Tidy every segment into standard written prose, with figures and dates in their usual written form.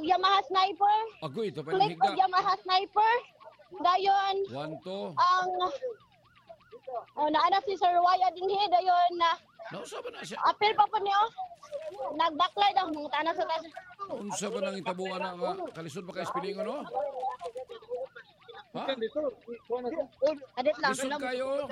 og Yamaha Sniper. Agoy, ito pa Click yung og Yamaha Sniper. Dayon, 1, 2. ang naana si Sir Waya dinhi dayon na Nausa ba na siya? apil pa po niyo. Nag-backlight ang mga tanan sa taas. Unsa ba nang itabuan na nga? Kalisod ba kay Spilingon, no? Ha? Adit lang. Lisod kayo.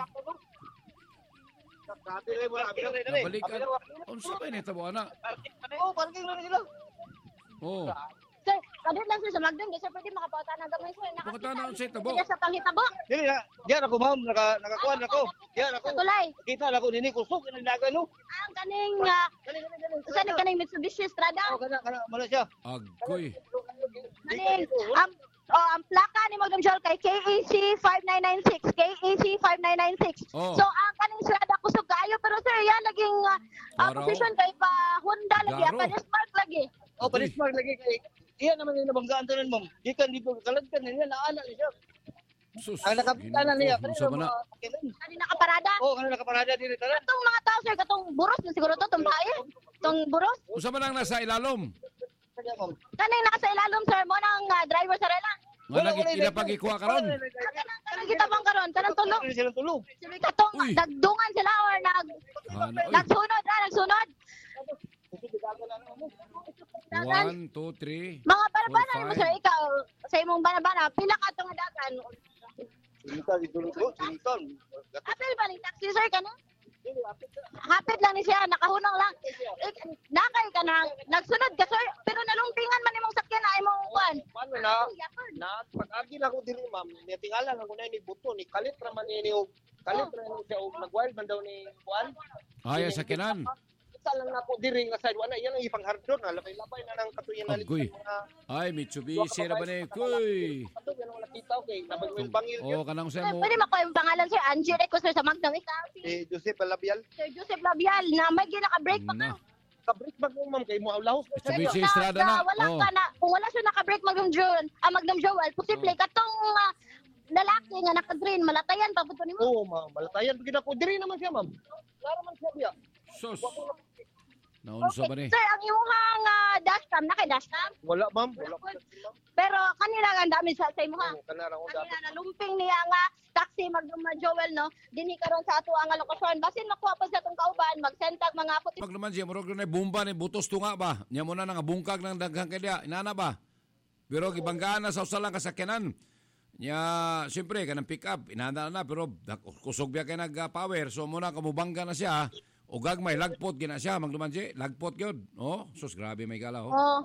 Nabalik ka. Unsa ba yung itabuan na? Parking lang sila. Oh. Sir, adit lang sir sa Magdon. Di sir pwede makapauta ng gamay sir. Pakatana unsa itabo? Kaya sa panghitabo. Dili na. Diyan ako ma'am, nakakuan ako. Diyan ako. Sa tulay. Kita na ako nini kusog ng dagan no. Ang kaning sa kaning Mitsubishi Strada. Oh, kana Malaysia. Agoy. Kaning ang plaka ni Magdam Joel kay KAC 5996. KAC 5996. Oh. So ang kaning Strada kusog kayo pero sir yan naging Araw. position kay pa Honda lagi, Garo. pa Spark lagi. Oh, panismag lagi kay iya naman yung nabanggaan tanan ma'am. Gikan dito kalagkan niya naana ni siya. Sus. Ang nakapitanan niya Unsa ba na? Kani nakaparada. Oh, kana nakaparada diri tanan. Katong mga tao sir katong buros na siguro to tong bae. Tong buros. Unsa ba nang nasa ilalom? Kaya ma'am. Kaning nasa ilalom sir mo nang driver sa rela. Nga lagi kinapagikuha karon. Kanang kita bang karon kanang tulog. Sila tulog. Sabi katong Uy. dagdungan sila or nagsunod. 1, 2, 3. Mga banabana 4, mo sir ikaw sa imong banabana pila ka tong dagan. Sinta ditulog ko, sinton. Apil ba ni taxi sir kana? Hapit lang ni siya nakahunong lang. Nakay ka na nagsunod ka sir pero nalumpingan man imong sakyan na imong kuan. Paano na pag-agi na ko diri ma'am, ni tingala na ko na ni buto ni kalit ra man ni og kalit ra ni siya og nagwild man daw ni kuan. Ay, sa kinan. Isa lang na ko diri nga side wala yan ang ipang-hardon na labay-labay na nang katuyan na Agoy. Ay, Mitsubishi ra ba ni? Kuy. ato yan wala kita okay nabagwil bangil Oh, kanang sa mo. Pwede makuha yung pangalan sir Angie Reco sir sa Magdam ikaw. si Joseph Palabial. Sir Joseph Labial na may ginaka-break pa ka. Na. Ka-break bag mo ma'am kay mo lahos ko siya. Mitsubishi Estrada na. Wala Oh. ka na kung wala siya naka-break Magdam Joel, posible katong lalaki nga naka-green malatayan pa puto nimo. Oo ma'am, malatayan pagid ako diri naman siya ma'am. Klaro man siya biya. Sus. Naunsa ba ni? Sir, ang imong dashcam na kay dashcam. Wala ma'am, wala. Pero kanina nga ang dami sa imuha. Kanara ko Kanina nalumping niya nga taxi Magdam Joel no. Dinhi karon sa ato ang lokasyon. Basin makuha pa sa atong kauban magsentag mga puti. Pag naman siya, murag na bomba ni butos tunga ba? Nya mo na nga bungkag ng daghang kaya, inana ba? Pero gibanggaan na sa usalang kasakyanan. Nya, siyempre, kanang pick up, inana na, pero kusog biya kay nag-power. So muna kamubangga na siya, o gagmay, lagpot gina siya, Magdam siya, lagpot yun. Oh, sus, grabe may gala, oh. Oh.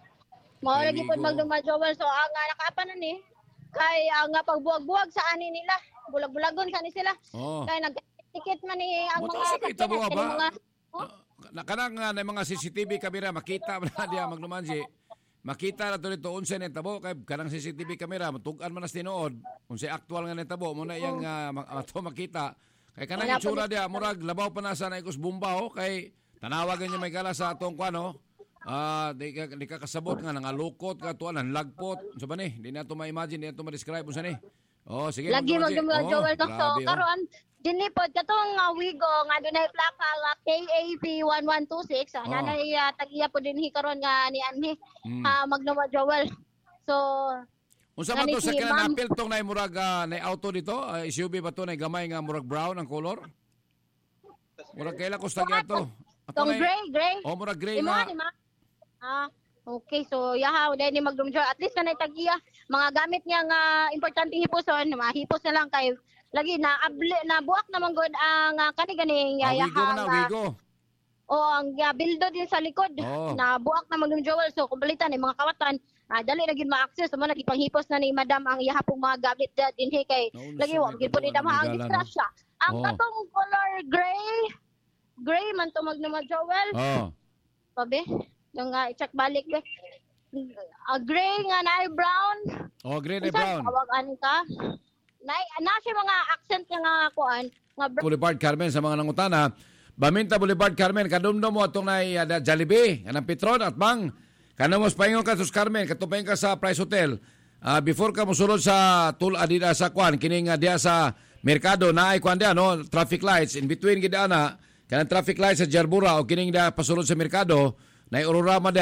Mao lagi Amigo. pod Magdam Joel so ang nakaapan na ni kay ang pagbuwag-buwag sa ani nila. Bulag-bulagon sa ni sila. Oh. Kay nag-ticket man ni ang Buto mga sa may tabo sakyanan, ba? mga Kanang na mga CCTV kamera, makita mo na diya, Magdam siya. Makita na to nito, unsa ni tabo, kay kanang CCTV kamera, matugan man nas tinuod, unsa actual nga ni tabo, muna iyang ato makita. Kay kanang itsura diya, murag, labaw pa na sa naikos bumba, oh, kay tanawagan niya may gala sa atong kwano, di ka kasabot nga, nangalukot ka, tuwan, nanlagpot, unsa ba ni? Di na ito ma-imagine, di na ito ma-describe, unsa ni? Oh, sige. lagi Magdam Magdam siya. Joel to so grabe, oh. karon dinipod katong Wigo nga dunay plaka nga KAP 1126 nanay tagiya po dinhi karon nga ni anhi Magdam Joel. So Unsa man to Ganit sa si kanang Ma'am. napil tong nay murag nay auto dito, SUV ba to nay gamay nga murag brown ang color? Murag kaila ko sa to. tong gray. Oh, murag gray Imo na. ni ma. Okay, so yahaw dahil ni Magdam Joel at least kanay tagiya mga gamit niya nga importante hipuson, mahipos na lang kay lagi na buak naman gud ang kani Wigo man na, wigo. o ang bildo din sa likod Oh. na buak na Magdam Joel so kumpletan ni mga kawatan dali na gid ma-access mo nagipanghipos na ni madam ang ihapong mga gamit dinhi kay Nauna lagi sa wa gid po ni dam ang Nagala, no? disgrasya ang Oh. katong color gray man to Magdam Joel Oh. pabe yung i-check balik be gray nga na brown Oh, gray na Unsa brown. tawag ani ka na siya mga accent nga kuan nga Boulevard Carmen sa mga nangutana. Baminta Boulevard Carmen, kadumdum mo atong nay Jollibee, kanang Petron at Bang. Kanamos paingon ka sus Carmen, katupain ka sa Price Hotel. Before ka mosulod sa adida sa kwan, kining diya sa merkado na ay kwan diya, no? Traffic lights in between gid ana, kanang traffic lights sa Jarbura o kining diya pasulod sa merkado, na Aurora